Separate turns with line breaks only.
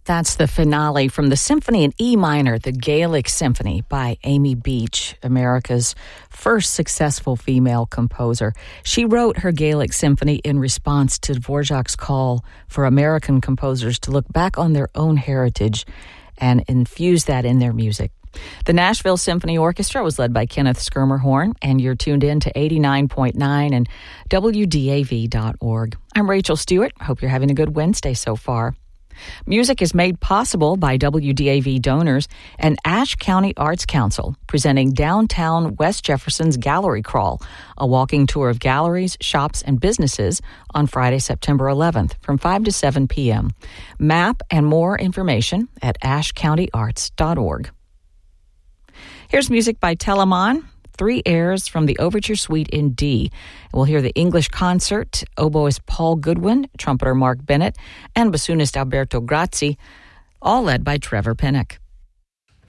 That's the finale from the Symphony in E minor, the Gaelic Symphony by Amy Beach, America's first successful female composer. She wrote her Gaelic Symphony in response to Dvorak's call for American composers to look back on their own heritage and infuse that in their music. The Nashville Symphony Orchestra was led by Kenneth Skirmerhorn, and you're tuned in to 89.9 and WDAV.org. I'm Rachel Stewart. Hope you're having a good Wednesday so far. Music is made possible by WDAV donors and Ashe County Arts Council, presenting Downtown West Jefferson's Gallery Crawl, a walking tour of galleries, shops, and businesses on Friday, September 11th from 5 to 7 p.m. Map and more information at ashcountyarts.org. Here's music by Telemann, 3 airs from the Overture Suite in D. We'll hear the English concert, oboist Paul Goodwin, trumpeter Mark Bennett, and bassoonist Alberto Grazzi, all led by Trevor Pinnock.